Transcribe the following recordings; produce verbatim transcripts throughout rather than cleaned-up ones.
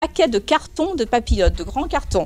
paquets de cartons de papillotes, de grands cartons.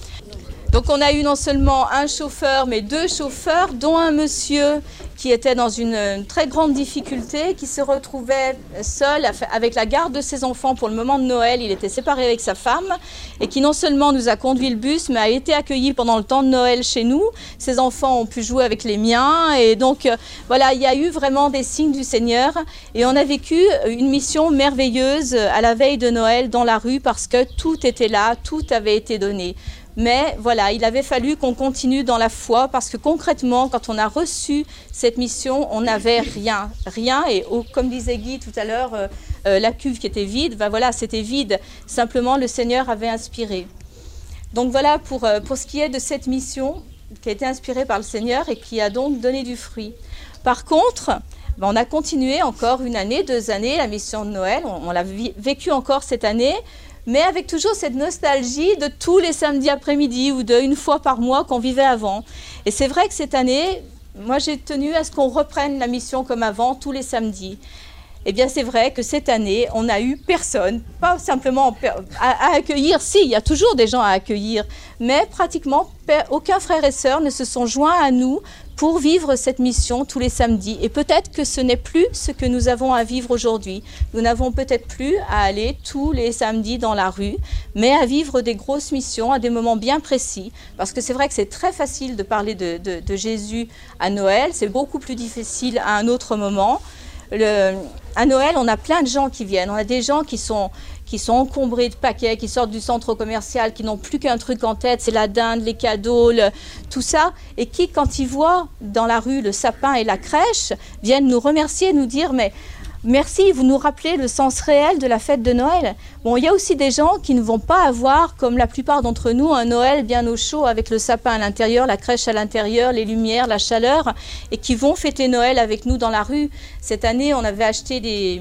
Donc on a eu non seulement un chauffeur, mais deux chauffeurs, dont un monsieur qui était dans une, une très grande difficulté, qui se retrouvait seul avec la garde de ses enfants pour le moment de Noël. Il était séparé avec sa femme et qui non seulement nous a conduit le bus, mais a été accueilli pendant le temps de Noël chez nous. Ses enfants ont pu jouer avec les miens et donc euh, voilà, il y a eu vraiment des signes du Seigneur et on a vécu une mission merveilleuse à la veille de Noël dans la rue parce que tout était là, tout avait été donné. Mais voilà, il avait fallu qu'on continue dans la foi parce que concrètement, quand on a reçu cette mission, on n'avait rien, rien. Et oh, comme disait Guy tout à l'heure, euh, euh, la cuve qui était vide, ben voilà, c'était vide. Simplement, le Seigneur avait inspiré. Donc voilà pour, euh, pour ce qui est de cette mission qui a été inspirée par le Seigneur et qui a donc donné du fruit. Par contre, ben on a continué encore une année, deux années, la mission de Noël. On, on l'a vécu encore cette année. Mais avec toujours cette nostalgie de tous les samedis après-midi ou d'une fois par mois qu'on vivait avant. Et c'est vrai que cette année, moi j'ai tenu à ce qu'on reprenne la mission comme avant, tous les samedis. Eh bien c'est vrai que cette année, on n'a eu personne, pas simplement à, à accueillir, si, il y a toujours des gens à accueillir, mais pratiquement aucun frère et sœur ne se sont joints à nous pour vivre cette mission tous les samedis. Et peut-être que ce n'est plus ce que nous avons à vivre aujourd'hui. Nous n'avons peut-être plus à aller tous les samedis dans la rue, mais à vivre des grosses missions à des moments bien précis. Parce que c'est vrai que c'est très facile de parler de, de, de Jésus à Noël, c'est beaucoup plus difficile à un autre moment. Le, à Noël, on a plein de gens qui viennent. On a des gens qui sont, qui sont encombrés de paquets, qui sortent du centre commercial, qui n'ont plus qu'un truc en tête, c'est la dinde, les cadeaux, le, tout ça. Et qui, quand ils voient dans la rue le sapin et la crèche, viennent nous remercier, nous dire « mais merci, vous nous rappelez le sens réel de la fête de Noël ». Bon, il y a aussi des gens qui ne vont pas avoir, comme la plupart d'entre nous, un Noël bien au chaud avec le sapin à l'intérieur, la crèche à l'intérieur, les lumières, la chaleur, et qui vont fêter Noël avec nous dans la rue. Cette année, on avait acheté des...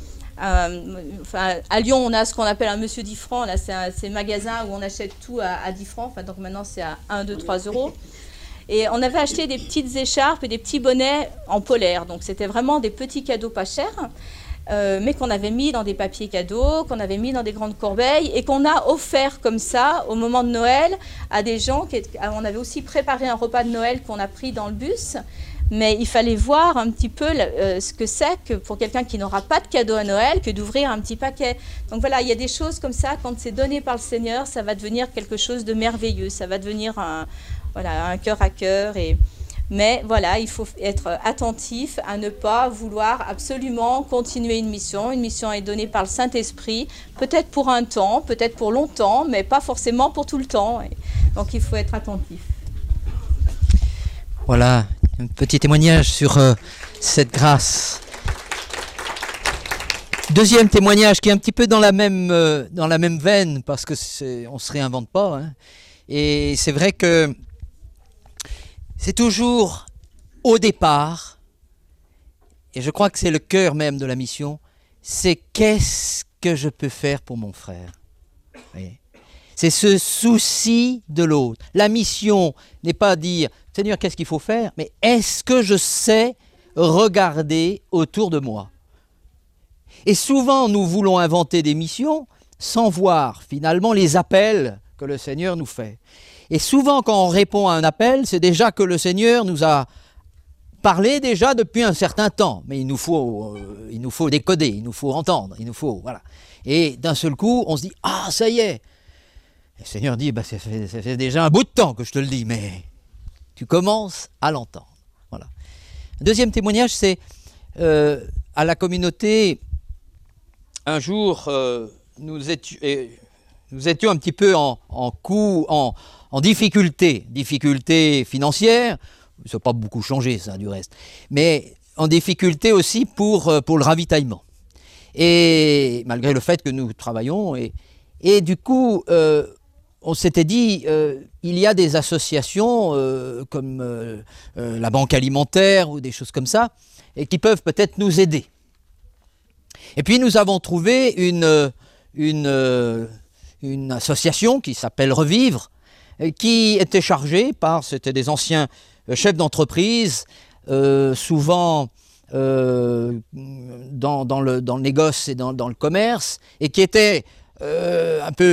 Euh, enfin, à Lyon, on a ce qu'on appelle un monsieur dix francs. Là, c'est un, c'est un magasin où on achète tout à, à dix francs. Enfin, donc maintenant, c'est à un, deux, trois euros. Et on avait acheté des petites écharpes et des petits bonnets en polaire. Donc, c'était vraiment des petits cadeaux pas chers, euh, mais qu'on avait mis dans des papiers cadeaux, qu'on avait mis dans des grandes corbeilles et qu'on a offert comme ça au moment de Noël à des gens. Qui, on avait aussi préparé un repas de Noël qu'on a pris dans le bus. Mais il fallait voir un petit peu euh, ce que c'est que pour quelqu'un qui n'aura pas de cadeau à Noël que d'ouvrir un petit paquet. Donc voilà, il y a des choses comme ça, quand c'est donné par le Seigneur, ça va devenir quelque chose de merveilleux, ça va devenir un, voilà, un cœur à cœur. Et... Mais voilà, il faut être attentif à ne pas vouloir absolument continuer une mission. Une mission est donnée par le Saint-Esprit, peut-être pour un temps, peut-être pour longtemps, mais pas forcément pour tout le temps. Et donc il faut être attentif. Voilà. Un petit témoignage sur euh, cette grâce. Deuxième témoignage qui est un petit peu dans la même, euh, dans la même veine, parce que c'est, on ne se réinvente pas. Hein. Et c'est vrai que c'est toujours au départ, et je crois que c'est le cœur même de la mission, c'est qu'est-ce que je peux faire pour mon frère. Vous voyez ? C'est ce souci de l'autre. La mission n'est pas dire « Seigneur, qu'est-ce qu'il faut faire ?» mais « Est-ce que je sais regarder autour de moi ?» Et souvent, nous voulons inventer des missions sans voir finalement les appels que le Seigneur nous fait. Et souvent, quand on répond à un appel, c'est déjà que le Seigneur nous a parlé déjà depuis un certain temps. Mais il nous faut, euh, il nous faut décoder, il nous faut entendre, il nous faut... voilà. Et d'un seul coup, on se dit « Ah, ça y est !» Et le Seigneur dit, bah, ça, fait, ça fait déjà un bout de temps que je te le dis, mais tu commences à l'entendre. Voilà. Un deuxième témoignage, c'est euh, à la communauté, un jour, euh, nous, étions, euh, nous étions un petit peu en, en coup, en, en difficulté, difficulté financière, ça n'a pas beaucoup changé ça du reste, mais en difficulté aussi pour, pour le ravitaillement. Et malgré le fait que nous travaillons, et, et du coup, euh, on s'était dit, euh, il y a des associations euh, comme euh, euh, la Banque Alimentaire ou des choses comme ça, et qui peuvent peut-être nous aider. Et puis nous avons trouvé une, une, une association qui s'appelle Revivre, qui était chargée par, c'était des anciens chefs d'entreprise, euh, souvent euh, dans, dans, le, dans le négoce et dans, dans le commerce, et qui étaient euh, un peu